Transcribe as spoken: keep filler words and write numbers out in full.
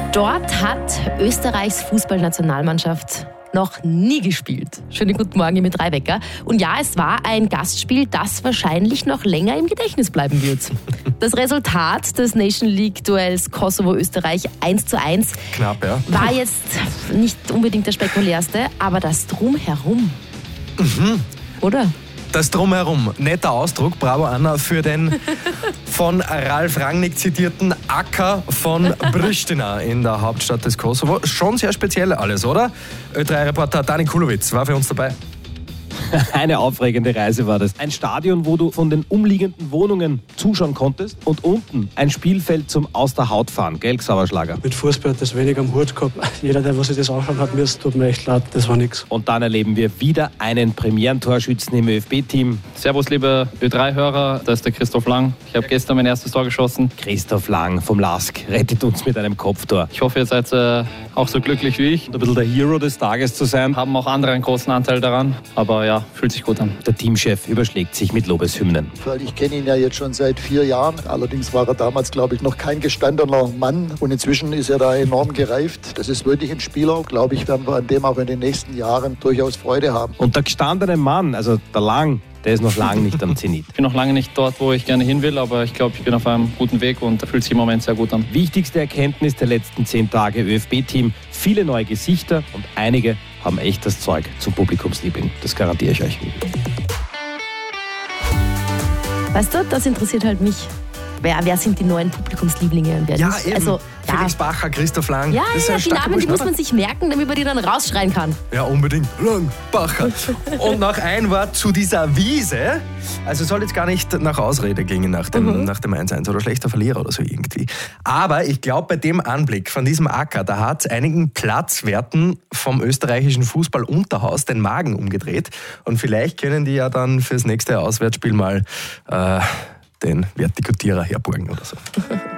Dort hat Österreichs Fußballnationalmannschaft noch nie gespielt. Schönen guten Morgen mit Dreiwecker. Und ja, es war ein Gastspiel, das wahrscheinlich noch länger im Gedächtnis bleiben wird. Das Resultat des Nation League-Duells Kosovo-Österreich eins zu eins Knapp, ja. war jetzt nicht unbedingt das spektakulärste, aber das Drumherum. Mhm. Oder? Das Drumherum, netter Ausdruck, bravo Anna, für den von Ralf Rangnick zitierten Acker von Pristina in der Hauptstadt des Kosovo. Schon sehr speziell alles, oder? Ö drei Reporter Dani Kulowitz war für uns dabei. Eine aufregende Reise war das. Ein Stadion, wo du von den umliegenden Wohnungen zuschauen konntest und unten ein Spielfeld zum Aus der Haut fahren. Gell, Sauerschlager? Mit Fußball hat das wenig am Hut gehabt. Jeder, der was sich das anschauen hat, mir tut mir echt leid, das war nichts. Und dann erleben wir wieder einen Premierentorschützen im ÖFB-Team. Servus, liebe Ö drei Hörer, da ist der Christoph Lang. Ich habe gestern mein erstes Tor geschossen. Christoph Lang vom LASK rettet uns mit einem Kopftor. Ich hoffe, ihr seid äh, auch so glücklich wie ich. Und ein bisschen der Hero des Tages zu sein. Haben auch andere einen großen Anteil daran, aber ja, fühlt sich gut an. Der Teamchef überschlägt sich mit Lobeshymnen. Ich kenne ihn ja jetzt schon seit vier Jahren. Allerdings war er damals, glaube ich, noch kein gestandener Mann. Und inzwischen ist er da enorm gereift. Das ist wirklich ein Spieler. Glaube ich, werden wir an dem auch in den nächsten Jahren durchaus Freude haben. Und der gestandene Mann, also der Lang, der ist noch lange nicht am Zenit. Ich bin noch lange nicht dort, wo ich gerne hin will, aber ich glaube, ich bin auf einem guten Weg und fühlt sich im Moment sehr gut an. Wichtigste Erkenntnis der letzten zehn Tage ÖFB-Team, viele neue Gesichter und einige haben echt das Zeug zum Publikumsliebling. Das garantiere ich euch. Weißt du, das interessiert halt mich. Wer, wer sind die neuen Publikumslieblinge? Und wer Ja, nicht? eben. Also, Felix ja. Bacher, Christoph Lang. Ja, Das ist ja, ein die starker Namen, die muss Bursch, man sich merken, damit man die dann rausschreien kann. Ja, unbedingt. Lang, Bacher. Und noch ein Wort zu dieser Wiese. Also soll jetzt gar nicht nach Ausrede gehen nach dem, Mhm. nach dem eins eins oder schlechter Verlierer oder so irgendwie. Aber ich glaube, bei dem Anblick von diesem Acker, da hat einigen Platzwerten vom österreichischen Fußball-Unterhaus den Magen umgedreht. Und vielleicht können die ja dann fürs nächste Auswärtsspiel mal äh, den Vertikutierer herborgen oder so.